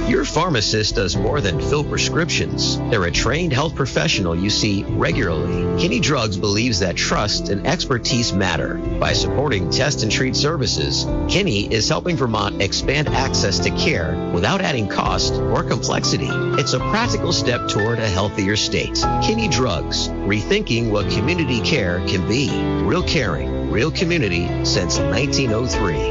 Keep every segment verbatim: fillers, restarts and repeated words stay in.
Your pharmacist does more than fill prescriptions. They're a trained health professional you see regularly. Kinney Drugs believes that trust and expertise matter. By supporting test and treat services, Kinney is helping Vermont expand access to care without adding cost or complexity. It's a practical step toward a healthier state. Kinney Drugs, rethinking what community care can be. Real caring, real community since nineteen oh three.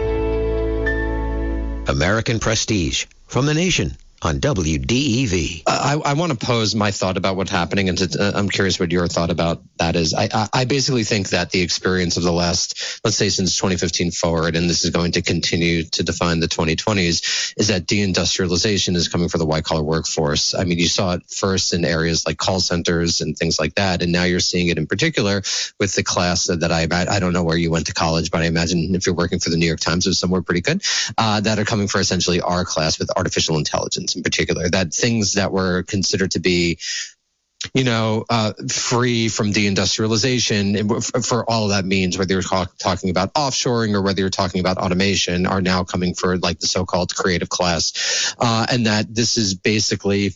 American Prestige from the Nation on W D E V. I, I want to pose my thought about what's happening, and to, uh, I'm curious what your thought about that is. I, I, I basically think that the experience of the last, let's say since twenty fifteen forward, and this is going to continue to define the twenty twenties, is that deindustrialization is coming for the white-collar workforce. I mean, you saw it first in areas like call centers and things like that, and now you're seeing it in particular with the class that I I don't know where you went to college, but I imagine if you're working for the New York Times or somewhere pretty good, uh, that are coming for essentially our class with artificial intelligence in particular, that things that were considered to be, you know, uh, free from deindustrialization, and for all that means, whether you're talk, talking about offshoring or whether you're talking about automation, are now coming for like the so-called creative class. Uh, and that this is basically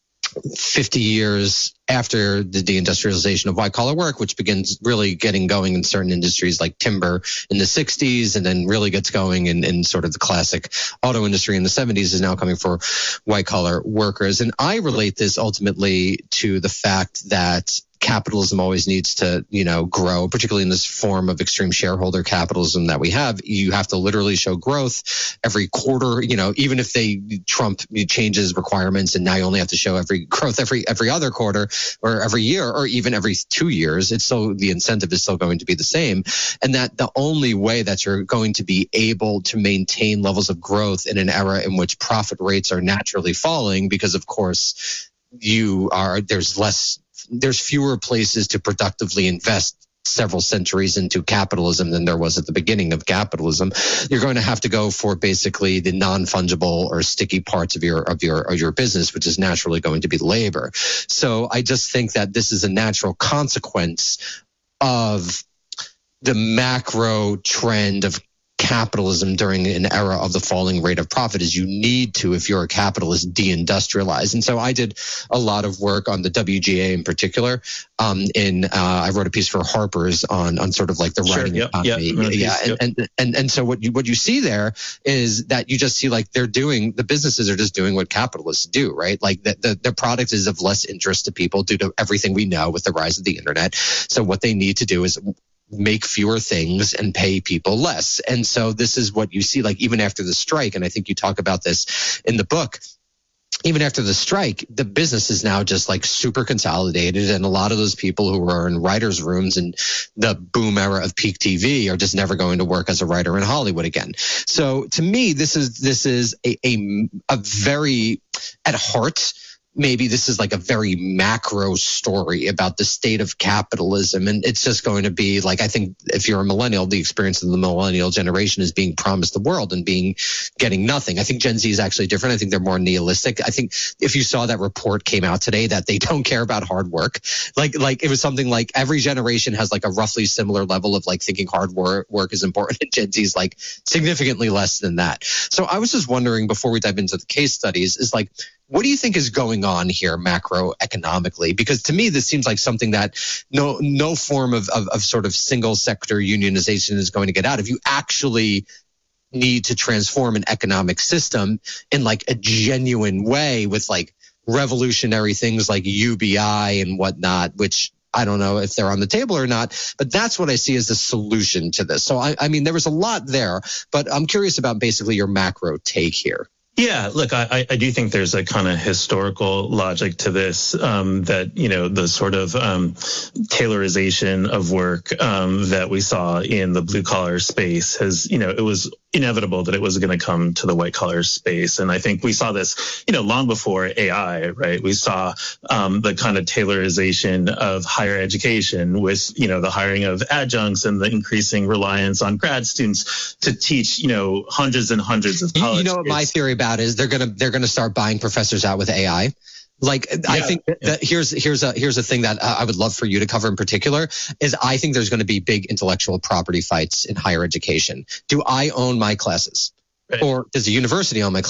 fifty years after the deindustrialization of white-collar work, which begins really getting going in certain industries like timber in the sixties, and then really gets going in, in sort of the classic auto industry in the seventies, is now coming for white-collar workers. And I relate this ultimately to the fact that capitalism always needs to, you know, grow, particularly in this form of extreme shareholder capitalism that we have. You have to literally show growth every quarter, you know, even if they Trump changes requirements and now you only have to show every growth every every other quarter or every year or even every two years, it's still, the incentive is still going to be the same. And that the only way that you're going to be able to maintain levels of growth in an era in which profit rates are naturally falling, because of course you are, there's less there's fewer places to productively invest several centuries into capitalism than there was at the beginning of capitalism. You're going to have to go for basically the non-fungible or sticky parts of your of your of your business, which is naturally going to be labor. So I just think that this is a natural consequence of the macro trend of capitalism during an era of the falling rate of profit. Is you need to, if you're a capitalist, deindustrialize. And so I did a lot of work on the W G A in particular. Um, in uh, I wrote a piece for Harper's on on sort of like the sure, writing yep, economy. Yep, yeah, piece, yeah. yep. And, and and and so what you what you see there is that you just see like they're doing, the businesses are just doing what capitalists do, right? Like the, the the product is of less interest to people due to everything we know with the rise of the internet. So what they need to do is make fewer things and pay people less. And so this is what you see, like even after the strike, and I think you talk about this in the book, even after the strike, the business is now just like super consolidated. And a lot of those people who were in writers' rooms in the boom era of peak T V are just never going to work as a writer in Hollywood again. So to me, this is, this is a, a, a very, at heart, maybe this is like a very macro story about the state of capitalism. And it's just going to be like, I think if you're a millennial, the experience of the millennial generation is being promised the world and being getting nothing. I think Gen Z is actually different. I think they're more nihilistic. I think if you saw that report came out today that they don't care about hard work, like, like it was something like every generation has like a roughly similar level of like thinking hard work, work is important. And Gen Z is like significantly less than that. So I was just wondering, before we dive into the case studies, is like, what do you think is going on here macroeconomically? Because to me, this seems like something that no no form of, of, of sort of single sector unionization is going to get out. If you actually need to transform an economic system in like a genuine way with like revolutionary things like U B I and whatnot, which I don't know if they're on the table or not, but that's what I see as the solution to this. So, I, I mean, there was a lot there, but I'm curious about basically your macro take here. Yeah, look, I, I do think there's a kind of historical logic to this, um, that, you know, the sort of um, tailorization of work um, that we saw in the blue collar space has, you know, it was inevitable that it was going to come to the white collar space. And I think we saw this, you know, long before A I, right? We saw um, the kind of tailorization of higher education with, you know, the hiring of adjuncts and the increasing reliance on grad students to teach, you know, hundreds and hundreds of college You know what my theory about is they're going to they're going to start buying professors out with A I. Like, yeah, I think that, that here's here's a here's a thing that I would love for you to cover in particular is I think there's going to be big intellectual property fights in higher education. Do I own my classes? Right. Or does the university own my classes?